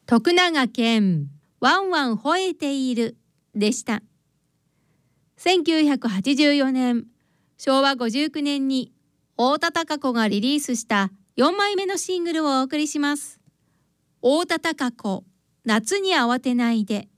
徳永健ワンワン吠えているでした。1984年、昭和59年に太田貴子がリリースした4枚目のシングルをお送りします。太田貴子、夏に慌てないで。